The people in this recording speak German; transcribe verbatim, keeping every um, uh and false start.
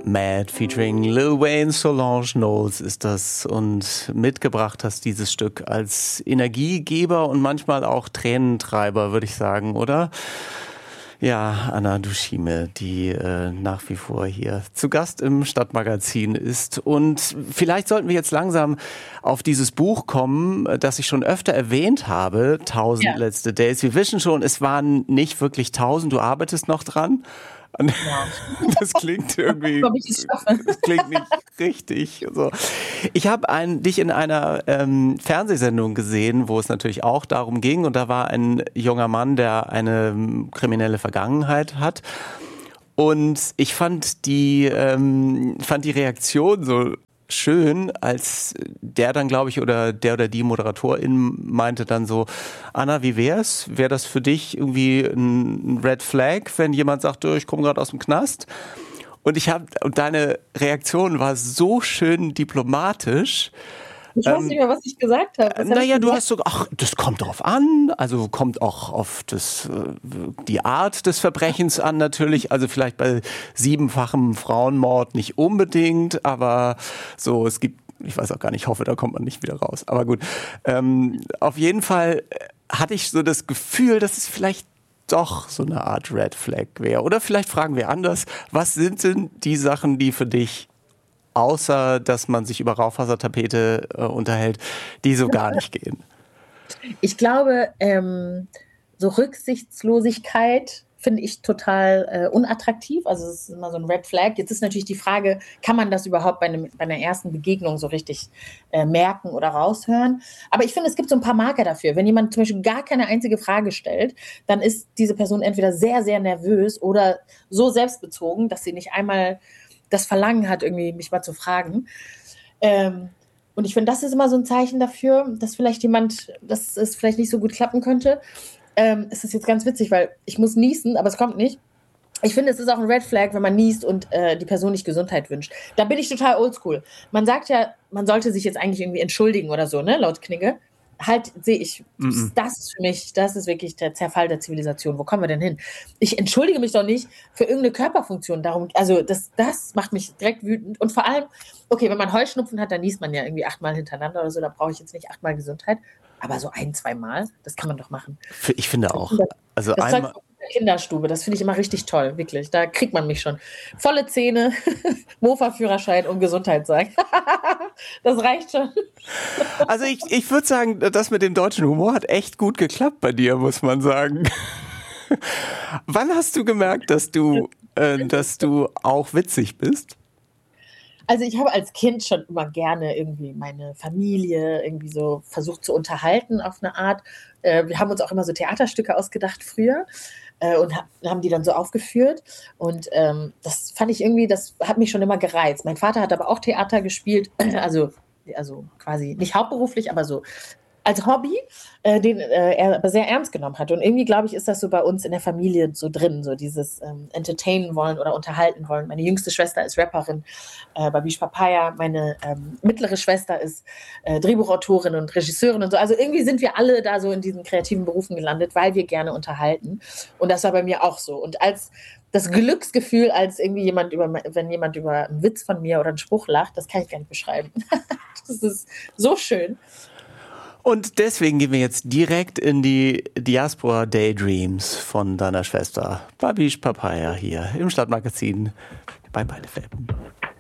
Mad featuring Lil Wayne, Solange Knowles ist das, und mitgebracht hast dieses Stück als Energiegeber und manchmal auch Tränentreiber, würde ich sagen, oder? Ja, Anna Dushime, die äh, nach wie vor hier zu Gast im Stadtmagazin ist. Und vielleicht sollten wir jetzt langsam auf dieses Buch kommen, das ich schon öfter erwähnt habe, tausend ja. letzte Days. Wir wissen schon, es waren nicht wirklich tausend, du arbeitest noch dran. Ja. Das klingt irgendwie, das klingt nicht richtig. So. Ich habe ein, dich in einer ähm, Fernsehsendung gesehen, wo es natürlich auch darum ging, und da war ein junger Mann, der eine kriminelle Vergangenheit hat. Und ich fand die, ähm, fand die Reaktion so schön, als der dann, glaube ich, oder der oder die Moderatorin meinte dann so: Anna, wie wär's? Wäre das für dich irgendwie ein Red Flag, wenn jemand sagt, oh, ich komme gerade aus dem Knast? Und ich habe, und deine Reaktion war so schön diplomatisch. Ich weiß nicht mehr, was ich gesagt habe. Was naja, hab du hast so, ach, das kommt drauf an, also kommt auch auf das, die Art des Verbrechens an natürlich, also vielleicht bei siebenfachem Frauenmord nicht unbedingt, aber so, es gibt, ich weiß auch gar nicht, ich hoffe, da kommt man nicht wieder raus, aber gut. Ähm, auf jeden Fall hatte ich so das Gefühl, dass es vielleicht doch so eine Art Red Flag wäre. Oder vielleicht fragen wir anders, was sind denn die Sachen, die für dich, außer dass man sich über Raufasertapete äh, unterhält, die so gar nicht gehen? Ich glaube, ähm, so Rücksichtslosigkeit finde ich total äh, unattraktiv. Also es ist immer so ein Red Flag. Jetzt ist natürlich die Frage, kann man das überhaupt bei, einem, bei einer ersten Begegnung so richtig äh, merken oder raushören? Aber ich finde, es gibt so ein paar Marker dafür. Wenn jemand zum Beispiel gar keine einzige Frage stellt, dann ist diese Person entweder sehr, sehr nervös oder so selbstbezogen, dass sie nicht einmal das Verlangen hat, irgendwie mich mal zu fragen. Ähm, und ich finde, das ist immer so ein Zeichen dafür, dass vielleicht jemand, dass es vielleicht nicht so gut klappen könnte. Ähm, es ist jetzt ganz witzig, weil ich muss niesen, aber es kommt nicht. Ich finde, es ist auch ein Red Flag, wenn man niest und äh, die Person nicht Gesundheit wünscht. Da bin ich total oldschool. Man sagt ja, man sollte sich jetzt eigentlich irgendwie entschuldigen oder so, ne, laut Knigge. Halt, sehe ich, mm-mm. Das ist für mich, das ist wirklich der Zerfall der Zivilisation. Wo kommen wir denn hin? Ich entschuldige mich doch nicht für irgendeine Körperfunktion. Darum, also das, das macht mich direkt wütend. Und vor allem, okay, wenn man Heuschnupfen hat, dann niest man ja irgendwie achtmal hintereinander oder so, da brauche ich jetzt nicht achtmal Gesundheit. Aber so ein, zwei Mal, das kann man doch machen. Ich finde auch. Also das einmal Kinderstube, das finde ich immer richtig toll, wirklich. Da kriegt man mich schon. Volle Zähne, Mofa-Führerschein und Gesundheit sagen. Das reicht schon. Also ich, ich würde sagen, das mit dem deutschen Humor hat echt gut geklappt bei dir, muss man sagen. Wann hast du gemerkt, dass du, äh, dass du auch witzig bist? Also ich habe als Kind schon immer gerne irgendwie meine Familie irgendwie so versucht zu unterhalten auf eine Art. Äh, wir haben uns auch immer so Theaterstücke ausgedacht früher äh, und ha- haben die dann so aufgeführt. Und ähm, das fand ich irgendwie, das hat mich schon immer gereizt. Mein Vater hat aber auch Theater gespielt, also, also quasi nicht hauptberuflich, aber so als Hobby, äh, den äh, er aber sehr ernst genommen hat. Und irgendwie, glaube ich, ist das so bei uns in der Familie so drin, so dieses ähm, entertainen wollen oder unterhalten wollen. Meine jüngste Schwester ist Rapperin, äh, Babish Papaya. Meine ähm, mittlere Schwester ist äh, Drehbuchautorin und Regisseurin und so. Also irgendwie sind wir alle da so in diesen kreativen Berufen gelandet, weil wir gerne unterhalten. Und das war bei mir auch so. Und als das Glücksgefühl, als irgendwie jemand über, wenn jemand über einen Witz von mir oder einen Spruch lacht, das kann ich gar nicht beschreiben. Das ist so schön. Und deswegen gehen wir jetzt direkt in die Diaspora Daydreams von deiner Schwester Babish Papaya hier im Stadtmagazin bei Beide Welpen.